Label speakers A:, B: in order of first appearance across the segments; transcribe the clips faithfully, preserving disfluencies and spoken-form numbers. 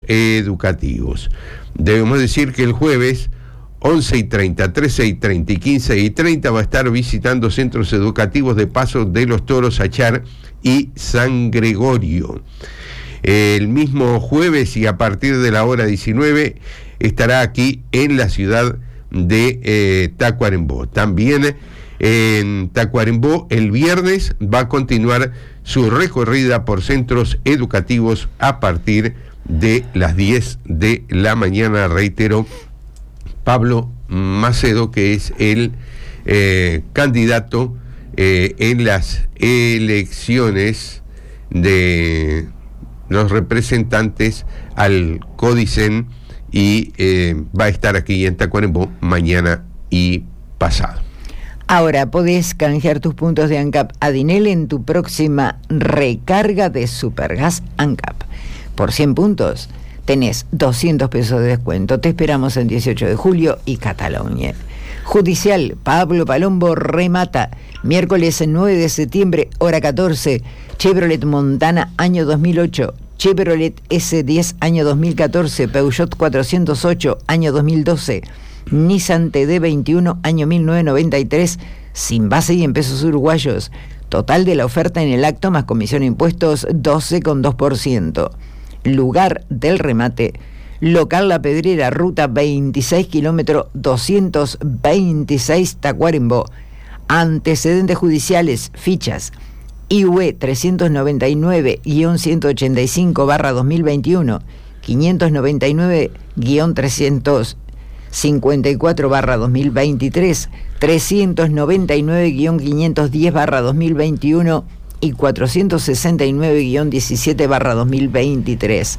A: educativos. Debemos decir que el jueves once y treinta, trece y treinta y quince y treinta va a estar visitando centros educativos de Paso de los Toros, Achar y San Gregorio. El mismo jueves y a partir de la hora diecinueve estará aquí en la ciudad de eh, Tacuarembó. También en Tacuarembó el viernes va a continuar su recorrida por centros educativos a partir de las diez de la mañana, reitero. Pablo Macedo, que es el eh, candidato eh, en las elecciones de los representantes al Codicen y eh, va a estar aquí en Tacuarembó mañana y pasado.
B: Ahora podés canjear tus puntos de ANCAP Adinel en tu próxima recarga de Supergas ANCAP. Por cien puntos tenés doscientos pesos de descuento. Te esperamos en dieciocho de julio y Cataluña. Judicial, Pablo Palombo remata. Miércoles nueve de septiembre, hora catorce. Chevrolet Montana, año dos mil ocho. Chevrolet ese diez, año dos mil catorce. Peugeot cuatrocientos ocho, año dos mil doce. Nissan T D veintiuno, año mil novecientos noventa y tres. Sin base y en pesos uruguayos. Total de la oferta en el acto más comisión e impuestos doce coma dos por ciento. Lugar del remate, local La Pedrera, ruta veintiséis, kilómetro doscientos veintiséis, Tacuarembó. Antecedentes judiciales, fichas I U E trescientos noventa y nueve guión ciento ochenta y cinco barra dos mil veintiuno, quinientos noventa y nueve guión trescientos cincuenta y cuatro barra dos mil veintitrés, trescientos noventa y nueve guión quinientos diez barra dos mil veintiuno y cuatrocientos sesenta y nueve guión diecisiete barra dos mil veintitrés.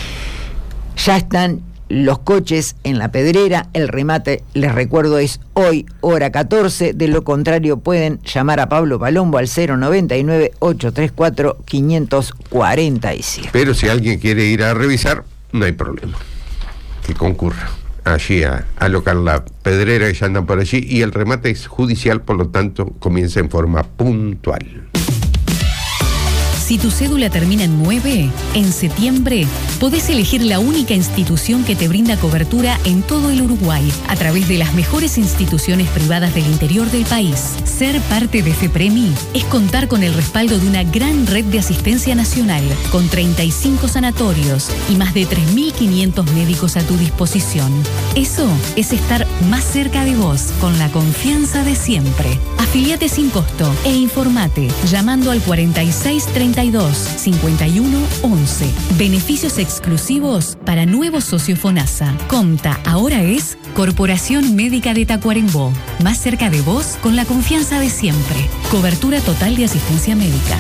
B: Ya están los coches en La Pedrera. El remate, les recuerdo, es hoy, hora catorce. De lo contrario, pueden llamar a Pablo Palombo al cero noventa y nueve, ochocientos treinta y cuatro, quinientos cuarenta y siete.
A: Pero si alguien quiere ir a revisar, no hay problema. Que concurra allí a, a local La Pedrera, que ya andan por allí. Y el remate es judicial, por lo tanto, comienza en forma puntual.
C: Si tu cédula termina en nueve, en septiembre podés elegir la única institución que te brinda cobertura en todo el Uruguay a través de las mejores instituciones privadas del interior del país. Ser parte de FEPREMI es contar con el respaldo de una gran red de asistencia nacional, con treinta y cinco sanatorios y más de tres mil quinientos médicos a tu disposición. Eso es estar más cerca de vos, con la confianza de siempre. Afiliate sin costo e informate llamando al cuarenta y seis treinta y dos, cincuenta y uno, once. Beneficios exclusivos para nuevos socios FONASA. Comta ahora es Corporación Médica de Tacuarembó. Más cerca de vos con la confianza de siempre. Cobertura total de asistencia médica.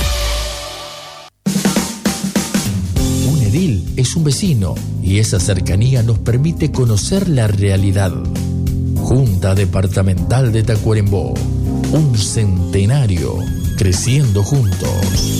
D: Un edil es un vecino y esa cercanía nos permite conocer la realidad. Junta Departamental de Tacuarembó. Un centenario creciendo juntos.